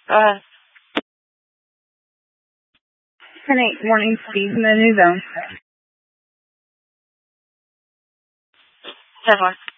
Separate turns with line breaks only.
Uh,
10-8 warning, speed in the new zone.
10-1.